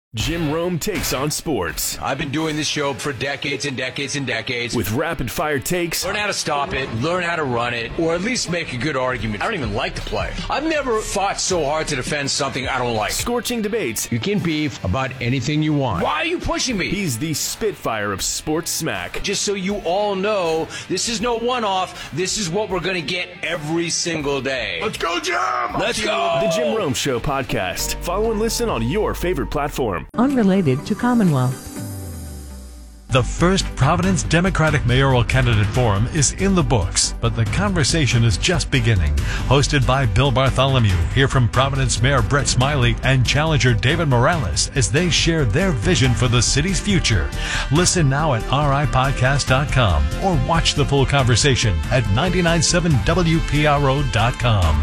Jim Rome takes on sports. I've been doing this show for decades and decades and decades. With rapid-fire takes. Learn how to stop it, learn how to run it, or at least make a good argument. I don't even like the play. I've never fought so hard to defend something I don't like. Scorching debates. You can beef about anything you want. Why are you pushing me? He's the Spitfire of sports smack. Just so you all know, this is no one-off. This is what we're going to get every single day. Let's go, Jim! Let's go! The Jim Rome Show podcast. Follow and listen on your favorite platform. Unrelated to Commonwealth. The first Providence Democratic Mayoral Candidate Forum is in the books, but the conversation is just beginning. Hosted by Bill Bartholomew, hear from Providence Mayor Brett Smiley and challenger David Morales as they share their vision for the city's future. Listen now at ripodcast.com or watch the full conversation at 997wpro.com.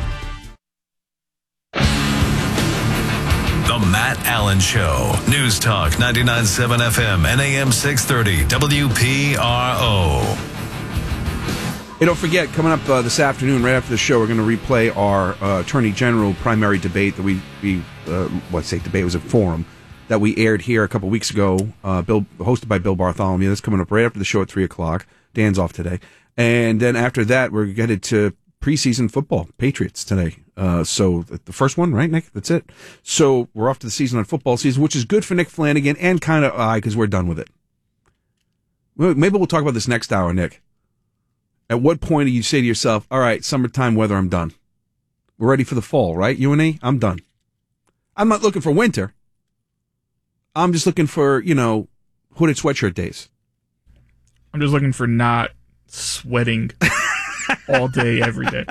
The Matt Allen Show. News Talk 99.7 FM and AM 630 WPRO. Hey, don't forget, coming up this afternoon, right after the show, we're going to replay our Attorney General primary debate that debate was a forum that we aired here a couple weeks ago, hosted by Bill Bartholomew. That's coming up right after the show at 3 o'clock. Dan's off today. And then after that, we're headed to preseason football, Patriots today. So the first one, right, Nick? That's it. So we're off to the season on football season, which is good for Nick Flanagan and kind of because we're done with it. Maybe we'll talk about this next hour, Nick. At what point do you say to yourself, all right, summertime weather, I'm done. We're ready for the fall, right? You and me? I'm done. I'm not looking for winter. I'm just looking for, hooded sweatshirt days. I'm just looking for not sweating all day, every day.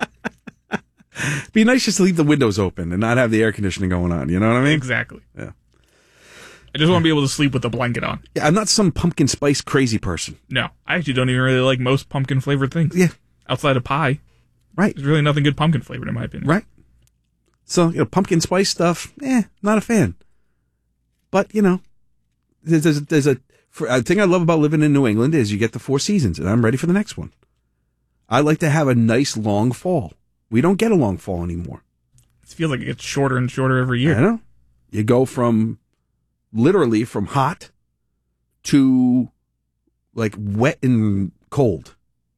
Be nice just to leave the windows open and not have the air conditioning going on. You know what I mean? Exactly. Yeah. I just want to be able to sleep with a blanket on. Yeah, I'm not some pumpkin spice crazy person. No, I actually don't even really like most pumpkin flavored things. Yeah. Outside of pie. Right. There's really nothing good pumpkin flavored in my opinion. Right. So, pumpkin spice stuff, not a fan. But, there's a thing I love about living in New England is you get the 4 seasons, and I'm ready for the next one. I like to have a nice long fall. We don't get a long fall anymore. It feels like it gets shorter and shorter every year. I know. You go literally from hot to like wet and cold.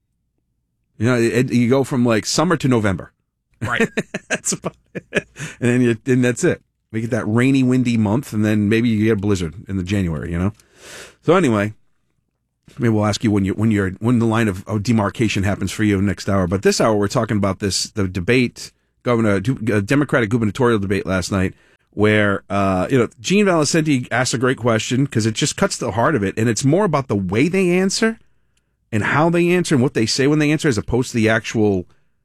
You go from like summer to November. Right. That's about it. And then that's it. We get that rainy, windy month, and then maybe you get a blizzard in the January, So anyway, maybe we'll ask you when the line of demarcation happens for you next hour. But this hour, we're talking about the debate, Democratic gubernatorial debate last night, where Gene Valicenti asked a great question because it just cuts to the heart of it, and it's more about the way they answer and how they answer and what they say when they answer, as opposed to the actual.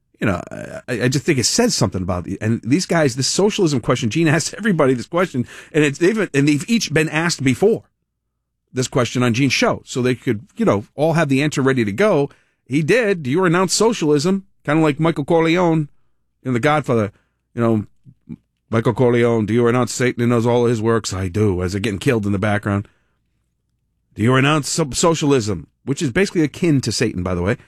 I just think it says something about it. And these guys, this socialism question, Gene asked everybody this question, and they've each been asked before this question on Gene's show, so they could, all have the answer ready to go. He did. Do you renounce socialism? Kind of like Michael Corleone in The Godfather. Michael Corleone, do you renounce Satan and knows all of his works? I do, as they're getting killed in the background. Do you renounce socialism? Which is basically akin to Satan, by the way.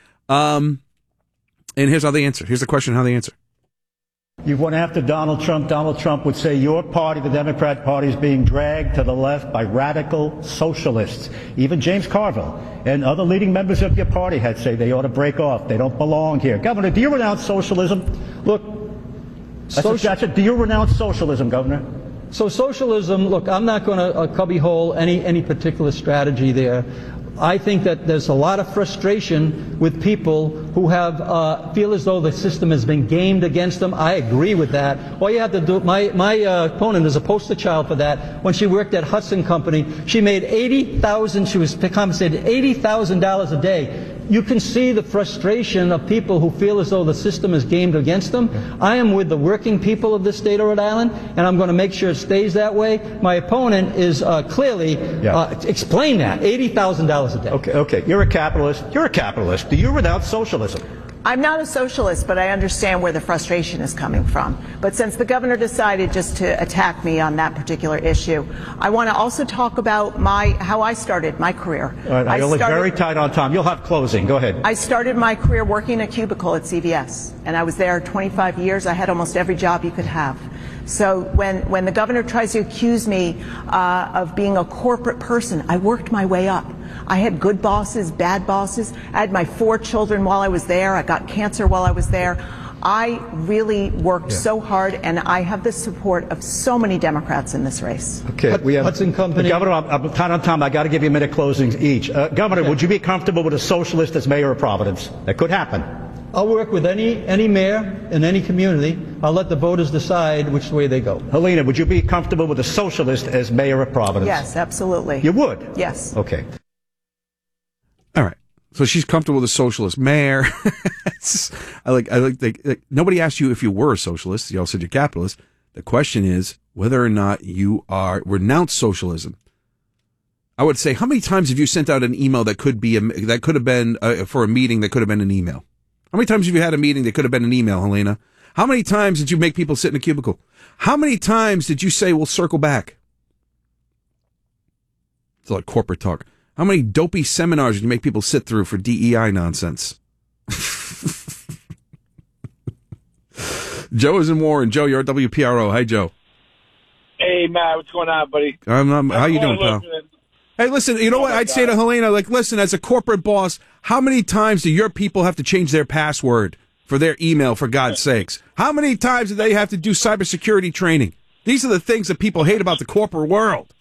And here's how they answer. Here's the question, how they answer. You went after Donald Trump. Donald Trump would say your party, the Democrat Party, is being dragged to the left by radical socialists. Even James Carville and other leading members of your party had say they ought to break off. They don't belong here. Governor, do you renounce socialism? Look, that's it. Do you renounce socialism, Governor? So socialism, look, I'm not going to cubbyhole any particular strategy there. I think that there's a lot of frustration with people who have feel as though the system has been gamed against them. I agree with that. All you have to do, my opponent is a poster child for that. When she worked at Hudson Company, she made $80,000. She was compensated $80,000 a day. You can see the frustration of people who feel as though the system is gamed against them. I am with the working people of this state of Rhode Island, and I'm going to make sure it stays that way. My opponent is clearly explain that $80,000 a day. Okay. You're a capitalist. Do you renounce socialism? I'm not a socialist, but I understand where the frustration is coming from. But since the governor decided just to attack me on that particular issue, I want to also talk about how I started my career. All right, you're very tight on time. You'll have closing. Go ahead. I started my career working a cubicle at CVS, and I was there 25 years. I had almost every job you could have. So when the governor tries to accuse me of being a corporate person, I worked my way up. I had good bosses, bad bosses. I had my 4 children while I was there. I got cancer while I was there. I really worked so hard, and I have the support of so many Democrats in this race. Okay, we have Hudson Company. Governor, I'm tight on time. I got to give you a minute closings each. Governor, would you be comfortable with a socialist as mayor of Providence? That could happen. I'll work with any mayor in any community. I'll let the voters decide which way they go. Helena, would you be comfortable with a socialist as mayor of Providence? Yes, absolutely. You would? Yes. Okay. All right. So she's comfortable with a socialist mayor. I like nobody asked you if you were a socialist. You all said you're capitalist. The question is whether or not you renounce socialism. I would say, how many times have you sent out an email that could have been for a meeting that could have been an email? How many times have you had a meeting that could have been an email, Helena? How many times did you make people sit in a cubicle? How many times did you say, we'll circle back? It's like corporate talk. How many dopey seminars did you make people sit through for DEI nonsense? Joe is in Warren. Joe, you're at WPRO. Hi, Joe. Hey, Matt. What's going on, buddy? How you doing, pal? Hey, listen, you know what? I'd say to Helena, listen, as a corporate boss, how many times do your people have to change their password for their email, for God's sakes? How many times do they have to do cybersecurity training? These are the things that people hate about the corporate world.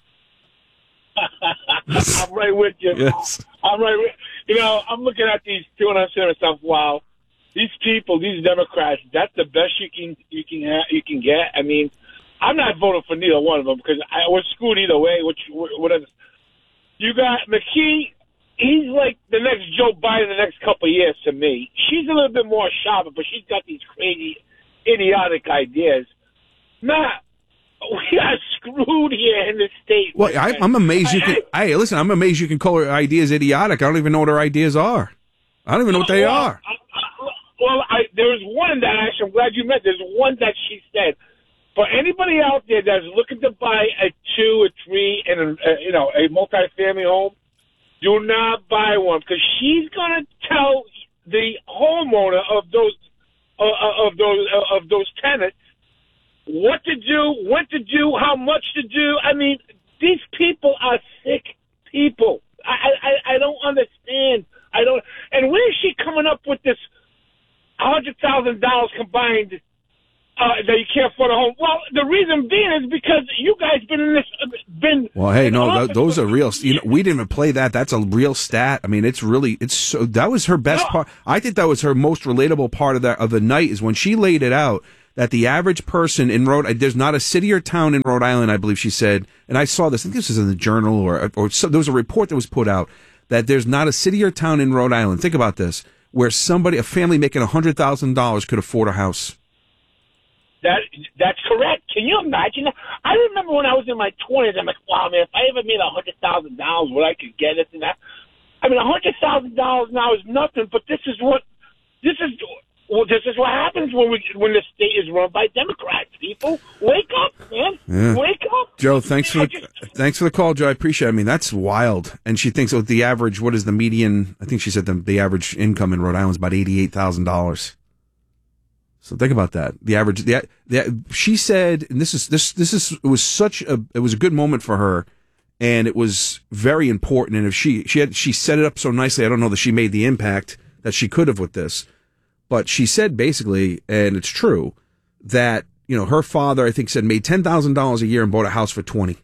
I'm right with you. Yes. I'm right with I'm looking at these two and I'm saying to myself, wow, these people, these Democrats, that's the best you can get. I mean, I'm not voting for neither one of them because I was screwed either way, whatever. You got McKee, he's like the next Joe Biden the next couple of years to me. She's a little bit more sharper, but she's got these crazy, idiotic ideas. Matt, we are screwed here in this state. Well, I'm amazed you can. Hey, listen, I'm amazed you can call her ideas idiotic. I don't even know what her ideas are. I don't even know what they are. There was one that actually, I'm glad you met. There's one that she said. For anybody out there that's looking to buy a 2 or 3 and a multi-family home, do not buy one because she's gonna tell the homeowner of those tenants what to do, when to do, how much to do. I mean, these people are sick people. I don't understand. I don't. And where is she coming up with this $100,000 combined? That you can't afford a home. Well, the reason being is because you guys been. Well, hey, no, those are real. We didn't even play that. That's a real stat. I mean, that was her best part. I think that was her most relatable part of the night is when she laid it out that the average person in there's not a city or town in Rhode Island, I believe she said, and I saw this. I think this was in the Journal or there was a report that was put out that there's not a city or town in Rhode Island. Think about this, where a family making $100,000 could afford a house. That's correct. Can you imagine that? I remember when I was in my 20s, I'm like, wow, man, if I ever made $100,000, what I could get this and that. I mean, $100,000 now is nothing, but this is what happens when the state is run by Democrats. People, wake up, man. Yeah. Wake up. Joe, thanks for the call, Joe. I appreciate it. I mean, that's wild. And she thinks the average, what is the median? I think she said the average income in Rhode Island is about $88,000. So think about that. The average, she said, and it was a good moment for her, and it was very important. And if she set it up so nicely, I don't know that she made the impact that she could have with this, but she said basically, and it's true, that her father, I think, made $10,000 a year and bought a house for $20,000.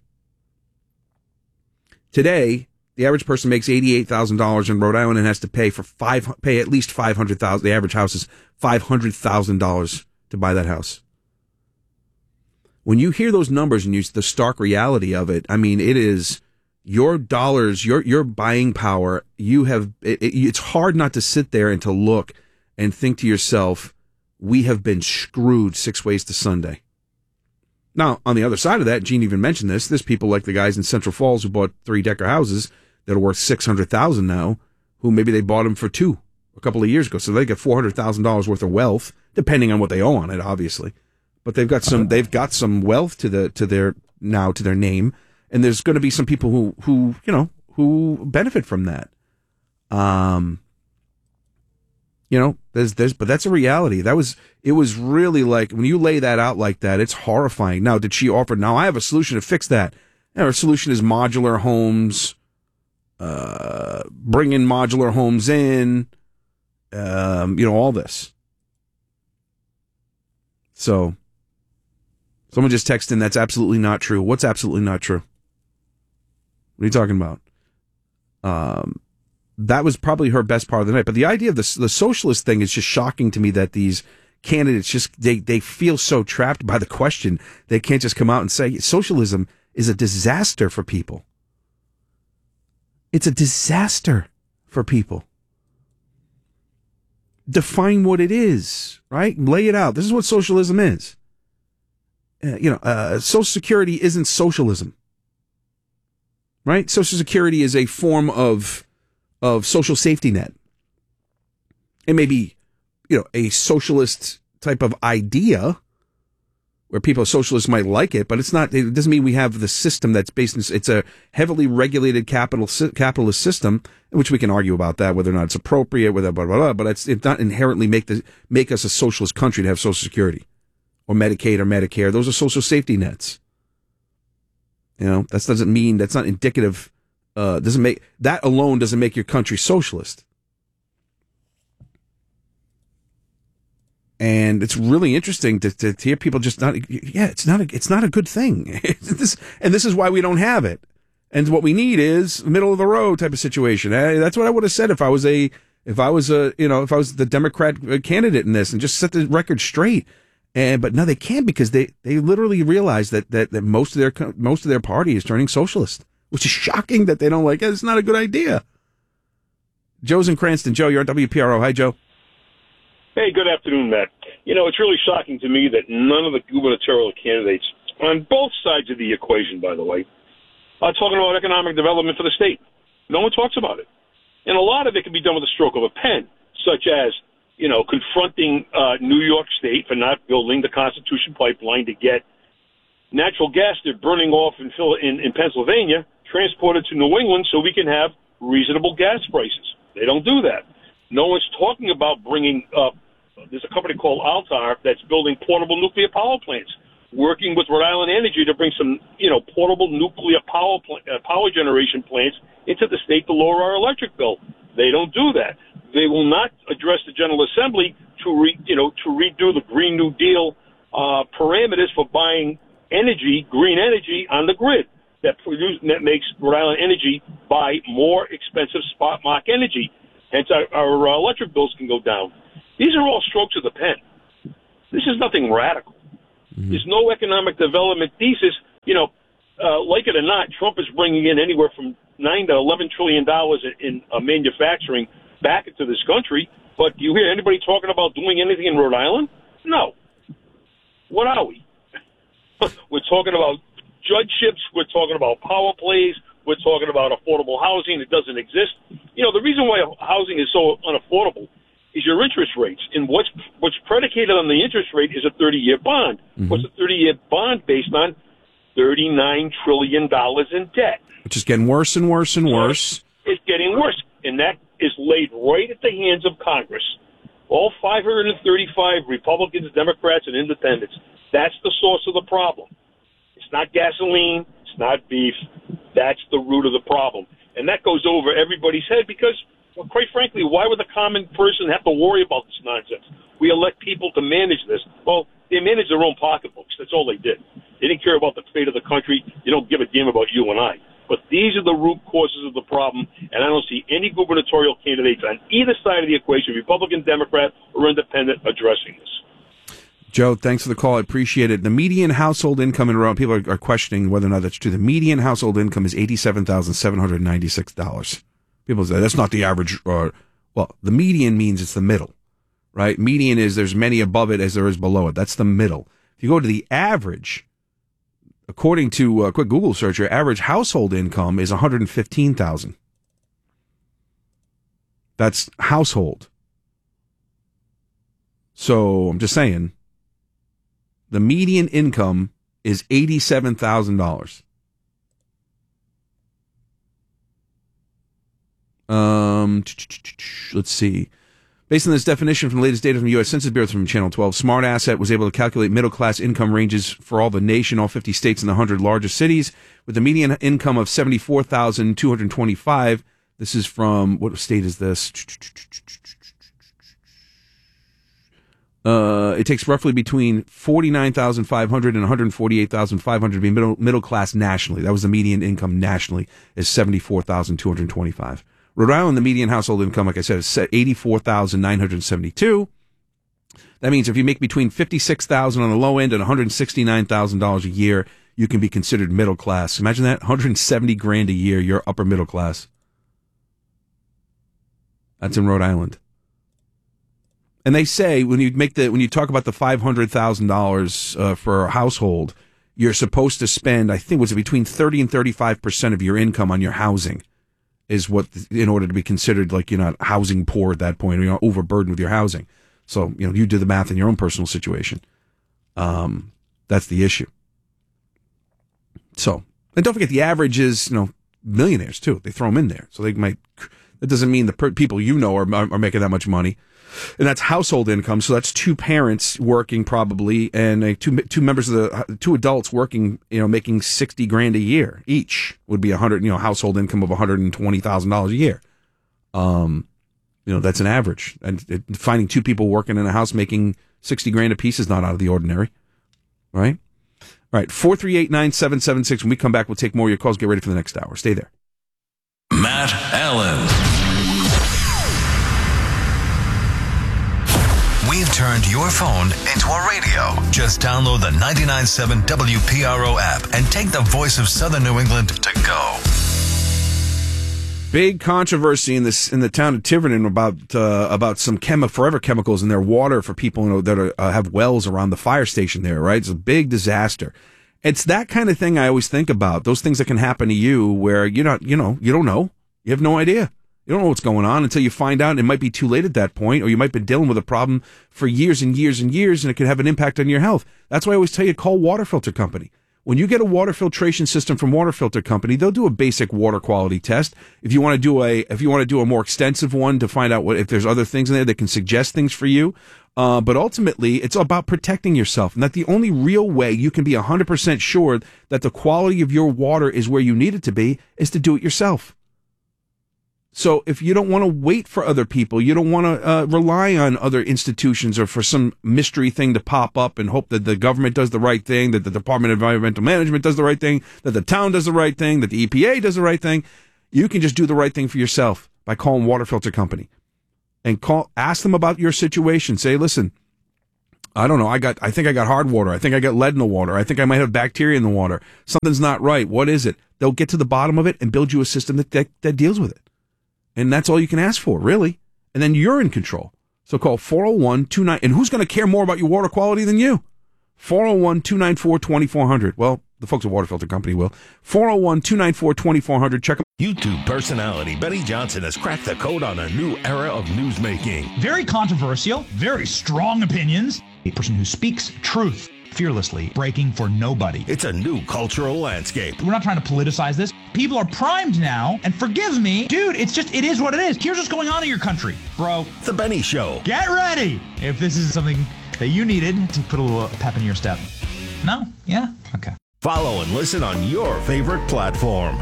Today, the average person makes $88,000 in Rhode Island and has to pay at least $500,000. The average house is $500,000 to buy that house. When you hear those numbers and the stark reality of it, I mean, it is your dollars, your buying power. It's hard not to sit there and to look and think to yourself, we have been screwed 6 ways to Sunday. Now, on the other side of that, Gene even mentioned this. There's people like the guys in Central Falls who bought 3-decker houses that are worth $600,000 now, who maybe they bought them for $2,000 a couple of years ago. So they get $400,000 worth of wealth, depending on what they owe on it, obviously. But they've got some wealth to their name, and there's going to be some people who benefit from that. But that's a reality. It was really like, when you lay that out like that, it's horrifying. Now, did she offer, now I have a solution to fix that. Our solution is modular homes, bringing modular homes in, all this. So, someone just texted in, that's absolutely not true. What's absolutely not true? What are you talking about? That was probably her best part of the night. But the idea of the socialist thing is just shocking to me, that these candidates they feel so trapped by the question. They can't just come out and say socialism is a disaster for people. It's a disaster for people. Define what it is, right? Lay it out. This is what socialism is. Social Security isn't socialism, right? Social Security is a form of social safety net. It may be, a socialist type of idea where socialists might like it, but it doesn't mean we have the system that's based in, it's a heavily regulated capitalist system, which we can argue about that, whether or not it's appropriate, whether blah, blah, blah, but it's not inherently make us a socialist country to have Social Security or Medicaid or Medicare. Those are social safety nets. That doesn't mean, that's not indicative, that alone doesn't make your country socialist. And it's really interesting to hear people just it's not a good thing. This is why we don't have it. And what we need is middle of the road type of situation. That's what I would have said if I was the Democrat candidate in this, and just set the record straight. But no, they can't, because they literally realize that most of their party is turning socialist, which is shocking that they don't like it. It's not a good idea. Joe's in Cranston. Joe, you're on WPRO. Hi, Joe. Hey, good afternoon, Matt. It's really shocking to me that none of the gubernatorial candidates, on both sides of the equation, by the way, are talking about economic development for the state. No one talks about it. And a lot of it can be done with a stroke of a pen, such as, confronting New York State for not building the Constitution pipeline to get natural gas they're burning off in Pennsylvania transported to New England so we can have reasonable gas prices. They don't do that. No one's talking about bringing up, there's a company called Altar that's building portable nuclear power plants, working with Rhode Island Energy to bring some, portable nuclear power generation plants into the state to lower our electric bill. They don't do that. They will not address the General Assembly to redo the Green New Deal parameters for buying green energy on the grid that makes Rhode Island Energy buy more expensive spot market energy. Hence, our electric bills can go down. These are all strokes of the pen. This is nothing radical. Mm-hmm. There's no economic development thesis. Like it or not, Trump is bringing in anywhere from $9 to $11 trillion in manufacturing back into this country. But do you hear anybody talking about doing anything in Rhode Island? No. What are we? We're talking about judgeships. We're talking about power plays. We're talking about affordable housing that doesn't exist. The reason why housing is so unaffordable is your interest rates. And what's predicated on the interest rate is a 30-year bond. Mm-hmm. What's a 30-year bond based on? $39 trillion in debt. Which is getting worse and worse and worse. It's getting worse. And that is laid right at the hands of Congress. All 535 Republicans, Democrats, and independents. That's the source of the problem. It's not gasoline. It's not beef. That's the root of the problem. And that goes over everybody's head because, well, quite frankly, why would the common person have to worry about this nonsense? We elect people to manage this. Well, they manage their own pocketbooks. That's all they did. They didn't care about the fate of the country. They don't give a damn about you and I. But these are the root causes of the problem, and I don't see any gubernatorial candidates on either side of the equation, Republican, Democrat, or independent, addressing this. Joe, thanks for the call. I appreciate it. The median household income in Rhode Island, people are questioning whether or not that's true. The median household income is $87,796. People say that's not the average. Well, the median means it's the middle, right? Median is there's many above it as there is below it. That's the middle. If you go to the average, according to a quick Google search, your average household income is $115,000. That's household. So I'm just saying, the median income is $87,000. Let's see. Based on this definition from the latest data from the U.S. Census Bureau from Channel 12, Smart Asset was able to calculate middle-class income ranges for all the nation, all 50 states, and the 100 largest cities, with a median income of $74,225. This is from, what state is this? It takes roughly between 49,500 and 148,500 to be middle class nationally. That was the median income nationally, is 74,225. Rhode Island, the median household income, like I said, is 84,972. That means if you make between $56,000 on the low end and $169,000 a year, you can be considered middle class. Imagine that, $170,000 a year, you're upper middle class. That's in Rhode Island. And they say when you talk about the $500,000 for a household, you're supposed to spend, I think, was it between 30 and 35% of your income on your housing, is what, in order to be considered like you're not housing poor at that point, or you're not overburdened with your housing. So, you do the math in your own personal situation. That's the issue. So, and don't forget the average is, millionaires too. They throw them in there. So that doesn't mean the people are making that much money. And that's household income. So that's two parents working probably, and two members of two adults working, making $60,000 a year each would be household income of $120,000 a year. That's an average. And finding two people working in a house making $60,000 a piece is not out of the ordinary. Right? All right. 438-9776. When we come back, we'll take more of your calls. Get ready for the next hour. Stay there. Matt Allen. We've turned your phone into a radio. Just download the 99.7 WPRO app and take the voice of Southern New England to go. Big controversy in the town of Tiverton about some forever chemicals in their water for people that have wells around the fire station there. Right, it's a big disaster. It's that kind of thing I always think about. Those things that can happen to you where you don't know, you have no idea. You don't know what's going on until you find out. It might be too late at that point, or you might be dealing with a problem for years and years and years, and it could have an impact on your health. That's why I always tell you, call Water Filter Company. When you get a water filtration system from Water Filter Company, they'll do a basic water quality test. If you want to do a more extensive one to find out if there's other things in there, they can suggest things for you. But ultimately, it's about protecting yourself, and that the only real way you can be 100% sure that the quality of your water is where you need it to be is to do it yourself. So if you don't want to wait for other people, you don't want to rely on other institutions or for some mystery thing to pop up and hope that the government does the right thing, that the Department of Environmental Management does the right thing, that the town does the right thing, that the EPA does the right thing, you can just do the right thing for yourself by calling Water Filter Company. And ask them about your situation. Say, listen, I don't know, I think I got hard water. I think I got lead in the water. I think I might have bacteria in the water. Something's not right. What is it? They'll get to the bottom of it and build you a system that deals with it. And that's all you can ask for, really. And then you're in control. So call 401-29... And who's going to care more about your water quality than you? 401-294-2400. Well, the folks at Water Filter Company will. 401-294-2400. Check them. YouTube personality Benny Johnson has cracked the code on a new era of newsmaking. Very controversial, very strong opinions. A person who speaks truth fearlessly, breaking for nobody. It's a new cultural landscape. We're not trying to politicize this. People are primed now, and forgive me, dude, it is what it is. Here's what's going on in your country, bro. The Benny Show. Get ready if this is something that you needed to put a little pep in your step. No? Yeah? Okay. Follow and listen on your favorite platform.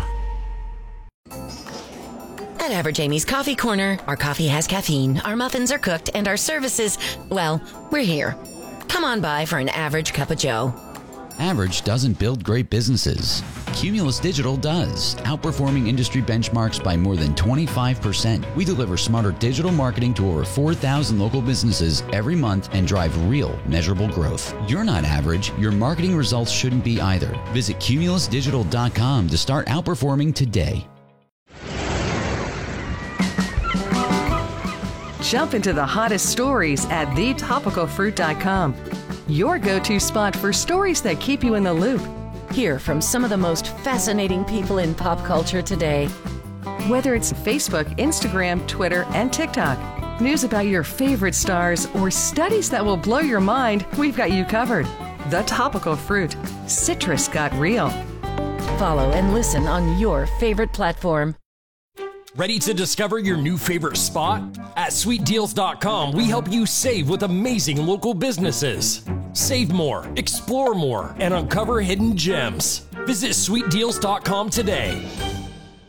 At Average Amy's Coffee Corner, our coffee has caffeine, our muffins are cooked, and our services, well, we're here. Come on by for an average cup of joe. Average doesn't build great businesses. Cumulus Digital does, outperforming industry benchmarks by more than 25%. We deliver smarter digital marketing to over 4,000 local businesses every month and drive real, measurable growth. You're not average. Your marketing results shouldn't be either. Visit cumulusdigital.com to start outperforming today. Jump into the hottest stories at thetopicalfruit.com. Your go-to spot for stories that keep you in the loop. Hear from some of the most fascinating people in pop culture today. Whether it's Facebook, Instagram, Twitter, and TikTok. news about your favorite stars, or studies that will blow your mind, we've got you covered. The Topical Fruit. Citrus got real. Follow and listen on your favorite platform. Ready to discover your new favorite spot? At sweetdeals.com, we help you save with amazing local businesses. Save more, explore more, and uncover hidden gems. Visit sweetdeals.com today.